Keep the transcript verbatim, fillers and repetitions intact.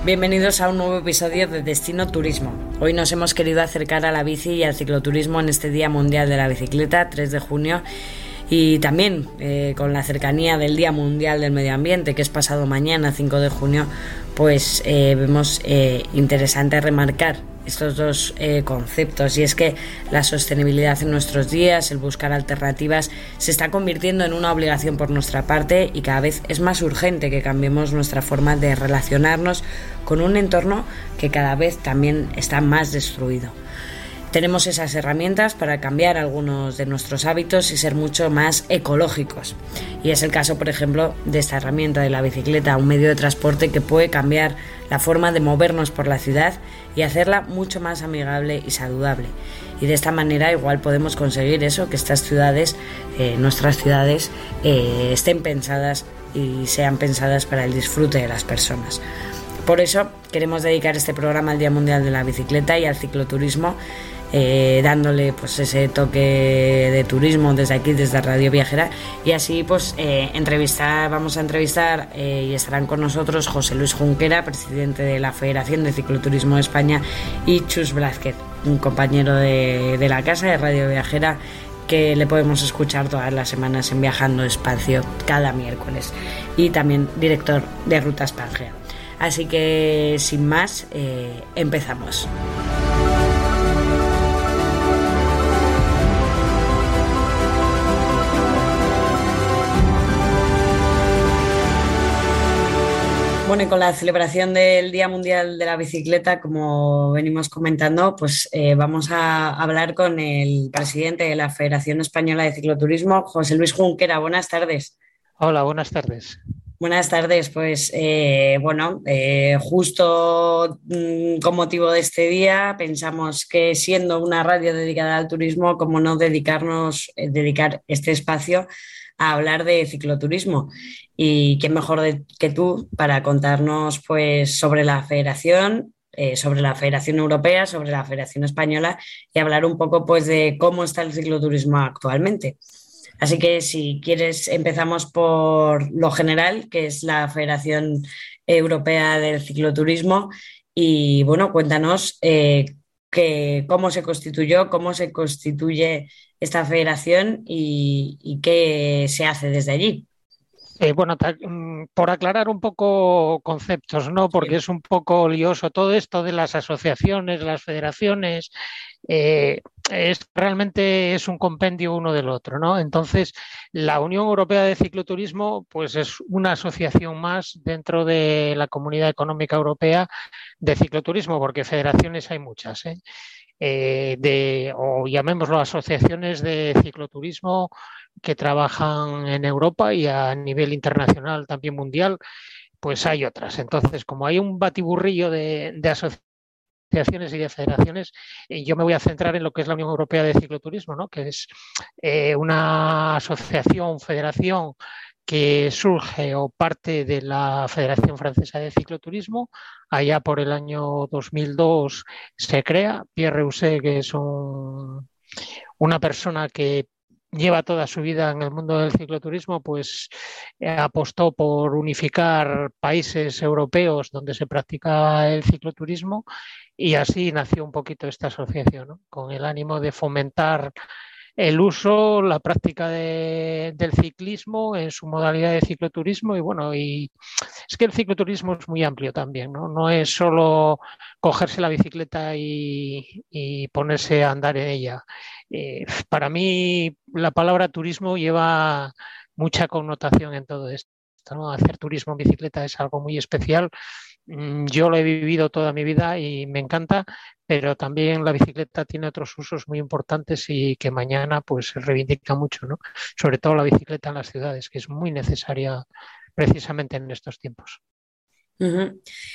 Bienvenidos a un nuevo episodio de Destino Turismo. Hoy nos hemos querido acercar a la bici y al cicloturismo en este Día Mundial de la Bicicleta, tres de junio, y también eh, con la cercanía del Día Mundial del Medio Ambiente, que es pasado mañana, cinco de junio, pues eh, vemos eh, interesante remarcar estos dos eh, conceptos, y es que la sostenibilidad en nuestros días, el buscar alternativas, se está convirtiendo en una obligación por nuestra parte, y cada vez es más urgente que cambiemos nuestra forma de relacionarnos con un entorno que cada vez también está más destruido. Tenemos esas herramientas para cambiar algunos de nuestros hábitos y ser mucho más ecológicos. Y es el caso, por ejemplo, de esta herramienta de la bicicleta, un medio de transporte que puede cambiar la forma de movernos por la ciudad y hacerla mucho más amigable y saludable. Y de esta manera igual podemos conseguir eso, que estas ciudades, eh, nuestras ciudades, eh, estén pensadas y sean pensadas para el disfrute de las personas. Por eso queremos dedicar este programa al Día Mundial de la Bicicleta y al cicloturismo, Eh, dándole pues ese toque de turismo desde aquí, desde Radio Viajera, y así pues eh, entrevistar, vamos a entrevistar eh, y estarán con nosotros José Luis Junquera, presidente de la Federación de Cicloturismo de España, y Chus Blázquez, un compañero de, de la casa de Radio Viajera, que le podemos escuchar todas las semanas en Viajando Espacio cada miércoles, y también director de Rutas Pangea. Así que sin más, eh, empezamos. Bueno, y con la celebración del Día Mundial de la Bicicleta, como venimos comentando, pues eh, vamos a hablar con el presidente de la Federación Española de Cicloturismo, José Luis Junquera. Buenas tardes. Hola, buenas tardes. Buenas tardes, pues eh, bueno, eh, justo mmm, con motivo de este día pensamos que, siendo una radio dedicada al turismo, cómo no dedicarnos, eh, dedicar este espacio a hablar de cicloturismo. Y quién mejor de, que tú para contarnos pues sobre la federación, eh, sobre la Federación Europea, sobre la Federación Española, y hablar un poco pues de cómo está el cicloturismo actualmente. Así que, si quieres, empezamos por lo general, que es la Federación Europea del Cicloturismo, y bueno, cuéntanos eh, que, cómo se constituyó, cómo se constituye esta federación y, y qué se hace desde allí. Eh, bueno, ta- mm, por aclarar un poco conceptos, ¿no? Porque Sí. es un poco lioso todo esto de las asociaciones, las federaciones, eh, es realmente es un compendio uno del otro, ¿no? Entonces, la Unión Europea de Cicloturismo, pues es una asociación más dentro de la Comunidad Económica Europea de Cicloturismo, porque federaciones hay muchas, ¿eh? Eh, de, o llamémoslo asociaciones de cicloturismo que trabajan en Europa y a nivel internacional, también mundial, pues hay otras. Entonces, como hay un batiburrillo de, de asociaciones y de federaciones, eh, yo me voy a centrar en lo que es la Unión Europea de Cicloturismo, ¿no? Que es eh, una asociación, federación que surge o parte de la Federación Francesa de Cicloturismo. Allá por el año dos mil dos se crea. Pierre Rousset, que es un, una persona que lleva toda su vida en el mundo del cicloturismo, pues eh, apostó por unificar países europeos donde se practicaba el cicloturismo, y así nació un poquito esta asociación, ¿no? Con el ánimo de fomentar el uso, la práctica de, del ciclismo en su modalidad de cicloturismo. Y bueno, y es que el cicloturismo es muy amplio también, ¿no? No es solo cogerse la bicicleta y, y ponerse a andar en ella. Eh, para mí la palabra turismo lleva mucha connotación en todo esto, ¿no? Hacer turismo en bicicleta es algo muy especial. Yo lo he vivido toda mi vida y me encanta, pero también la bicicleta tiene otros usos muy importantes y que mañana pues se reivindica mucho, ¿no? Sobre todo la bicicleta en las ciudades, que es muy necesaria precisamente en estos tiempos. Uh-huh.